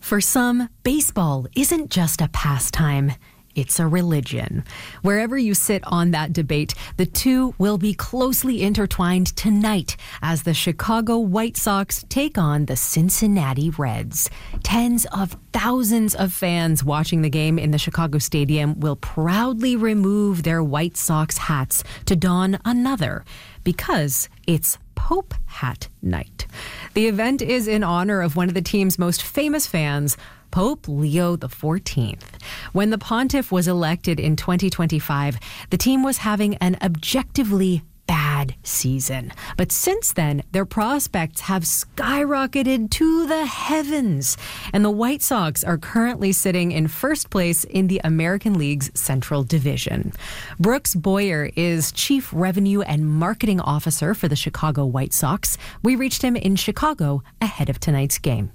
For some, baseball isn't just a pastime. It's a religion. Wherever you sit on that debate, the two will be closely intertwined tonight as the Chicago White Sox take on the Cincinnati Reds. Tens of thousands of fans watching the game in the Chicago Stadium will proudly remove their White Sox hats to don another, because it's Pope Hat Night. The event is in honor of one of the team's most famous fans, Pope Leo XIV. When the pontiff was elected in 2025, the team was having an objectively bad season. But since then, their prospects have skyrocketed to the heavens. And the White Sox are currently sitting in first place in the American League's Central Division. Brooks Boyer is Chief Revenue and Marketing Officer for the Chicago White Sox. We reached him in Chicago ahead of tonight's game.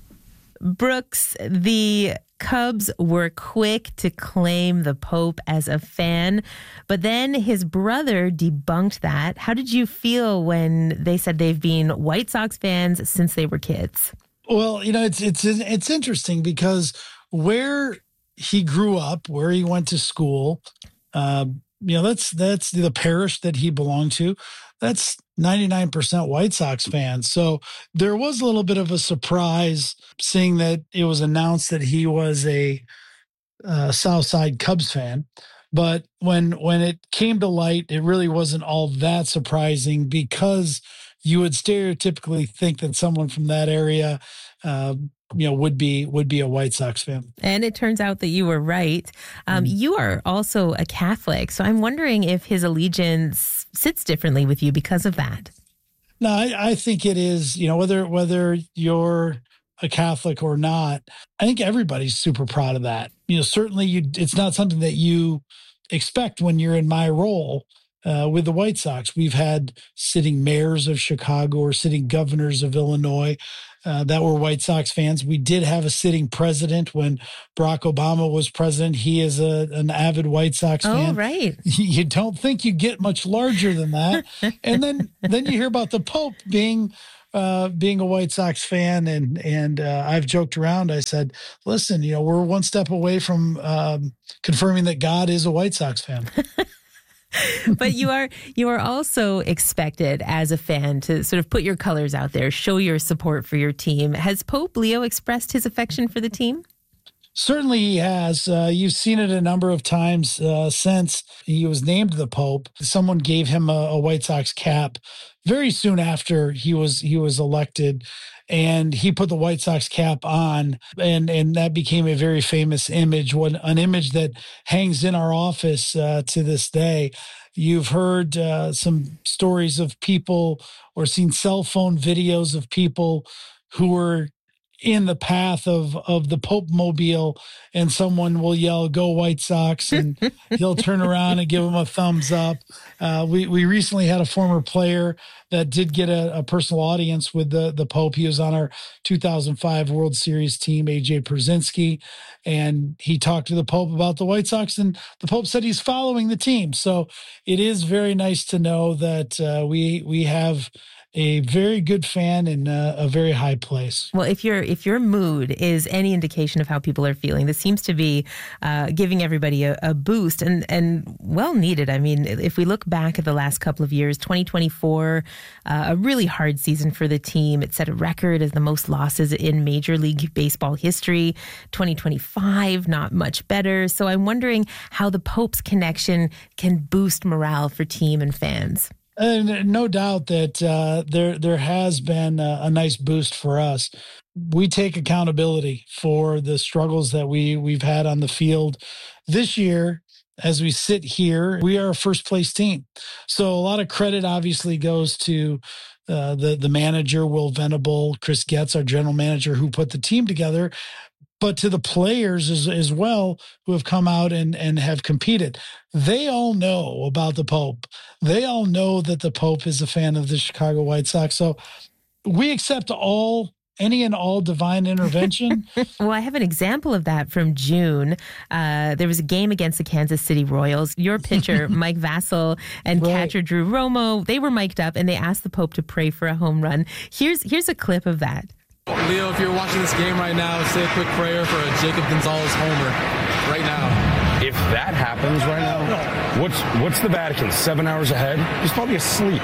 Brooks, the Cubs were quick to claim the Pope as a fan, but then his brother debunked that. How did you feel when they said they've been White Sox fans since they were kids? Well, it's interesting because where he grew up, where he went to school, that's the parish that he belonged to. That's 99% White Sox fans. So there was a little bit of a surprise seeing that it was announced that he was a Southside Cubs fan. But when it came to light, it really wasn't all that surprising because you would stereotypically think that someone from that area would be a White Sox fan. And it turns out that you were right. You are also a Catholic, so I'm wondering if his allegiance sits differently with you because of that. No, I think it is, whether you're a Catholic or not, I think everybody's super proud of that. Certainly it's not something that you expect when you're in my role. With the White Sox, we've had sitting mayors of Chicago or sitting governors of Illinois that were White Sox fans. We did have a sitting president when Barack Obama was president. He is an avid White Sox fan. Oh, right. You don't think you get much larger than that. And then you hear about the Pope being a White Sox fan, and I've joked around. I said, listen, we're one step away from confirming that God is a White Sox fan. But you are also expected as a fan to sort of put your colors out there, show your support for your team. Has Pope Leo expressed his affection for the team? Certainly he has. You've seen it a number of times since he was named the Pope. Someone gave him a White Sox cap very soon after he was elected, and he put the White Sox cap on, and that became a very famous image, an image that hangs in our office to this day. You've heard some stories of people or seen cell phone videos of people who were in the path of the Pope mobile, and someone will yell, "Go White Sox," and he'll turn around and give them a thumbs up. We recently had a former player that did get a personal audience with the Pope. He was on our 2005 World Series team, AJ Pierzynski, and he talked to the Pope about the White Sox, and the Pope said he's following the team. So it is very nice to know that we have a very good fan in a very high place. Well, if your mood is any indication of how people are feeling, this seems to be giving everybody a boost and well needed. I mean, if we look back at the last couple of years, 2024, a really hard season for the team. It set a record as the most losses in Major League Baseball history. 2025, not much better. So I'm wondering how the Pope's connection can boost morale for team and fans. And no doubt that there has been a nice boost for us. We take accountability for the struggles that we've had on the field this year. As we sit here, we are a first place team. So a lot of credit obviously goes to the manager, Will Venable, Chris Getz, our general manager, who put the team together, but to the players as well who have come out and have competed. They all know about the Pope. They all know that the Pope is a fan of the Chicago White Sox. So we accept any and all divine intervention. Well, I have an example of that from June. There was a game against the Kansas City Royals. Your pitcher, Mike Vassell, and catcher Drew Romo, they were mic'd up and they asked the Pope to pray for a home run. Here's a clip of that. Leo, if you're watching this game right now, say a quick prayer for a Jacob Gonzalez homer right now. If that happens right now, what's the Vatican? 7 hours ahead? He's probably asleep.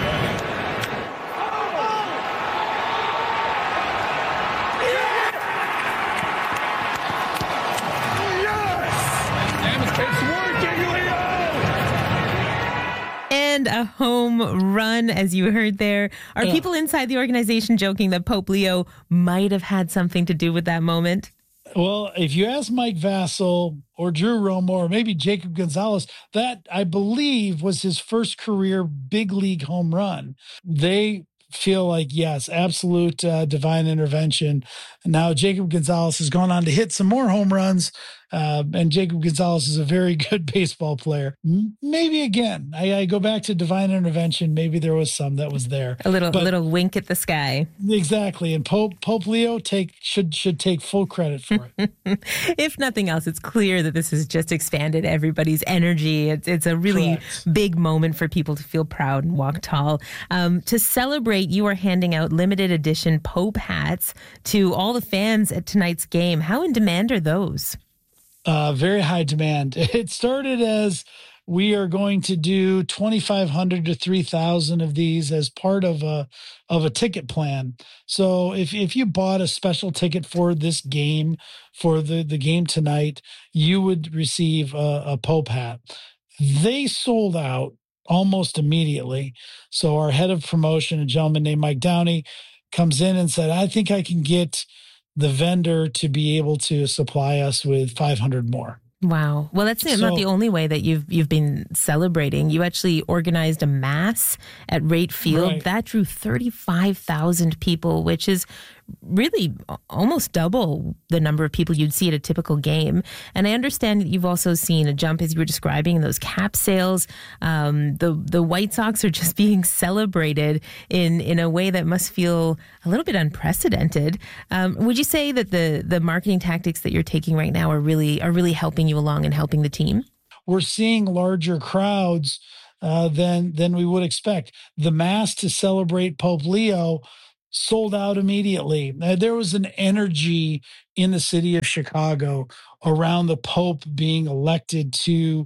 And a home run, as you heard there. Are people inside the organization joking that Pope Leo might have had something to do with that moment? Well, if you ask Mike Vassell or Drew Romo or maybe Jacob Gonzalez, that I believe was his first career big league home run. They feel like, yes, absolute divine intervention. And now Jacob Gonzalez has gone on to hit some more home runs. And Jacob Gonzalez is a very good baseball player. Maybe again, I go back to divine intervention. Maybe there was some that was there. A little wink at the sky. Exactly. And Pope Leo should take full credit for it. If nothing else, it's clear that this has just expanded everybody's energy. It's a really big moment for people to feel proud and walk tall. To celebrate, you are handing out limited edition Pope hats to all the fans at tonight's game. How in demand are those? Very high demand. It started as we are going to do 2,500 to 3,000 of these as part of a ticket plan. So if you bought a special ticket for this game, for the game tonight, you would receive a Pope hat. They sold out almost immediately. So our head of promotion, a gentleman named Mike Downey, comes in and said, I think I can get the vendor to be able to supply us with 500 more. Wow. Well, that's not the only way that you've been celebrating. You actually organized a mass at Rate Field. Right. That drew 35,000 people, which is really almost double the number of people you'd see at a typical game. And I understand that you've also seen a jump, as you were describing, in those cap sales. The White Sox are just being celebrated in a way that must feel a little bit unprecedented. Would you say that the marketing tactics that you're taking right now are really helping you along and helping the team? We're seeing larger crowds than we would expect. The mass to celebrate Pope Leo sold out immediately. There was an energy in the city of Chicago around the Pope being elected to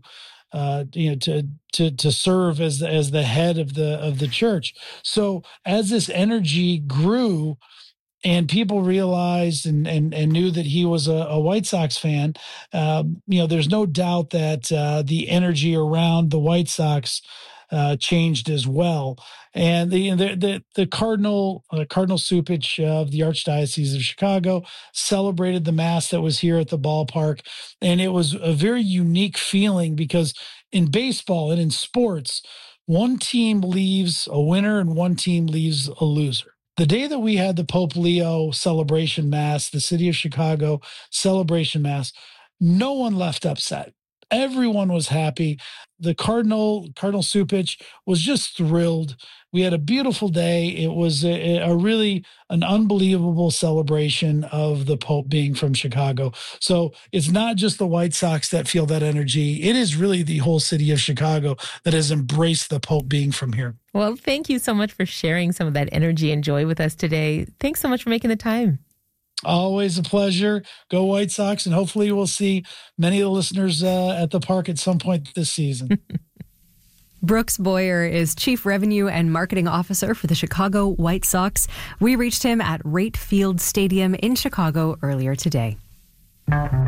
serve as the head of the church. So as this energy grew, and people realized and knew that he was a White Sox fan, there's no doubt that the energy around the White Sox changed as well. And the Cardinal Cupich of the Archdiocese of Chicago celebrated the mass that was here at the ballpark, and it was a very unique feeling because in baseball and in sports, one team leaves a winner and one team leaves a loser. The day that we had the Pope Leo celebration mass, the city of Chicago celebration mass, no one left upset. Everyone was happy. The Cardinal Cupich was just thrilled. We had a beautiful day. It was an unbelievable celebration of the Pope being from Chicago. So it's not just the White Sox that feel that energy. It is really the whole city of Chicago that has embraced the Pope being from here. Well, thank you so much for sharing some of that energy and joy with us today. Thanks so much for making the time. Always a pleasure. Go White Sox, and hopefully we'll see many of the listeners at the park at some point this season. Brooks Boyer is Chief Revenue and Marketing Officer for the Chicago White Sox. We reached him at Rate Field Stadium in Chicago earlier today.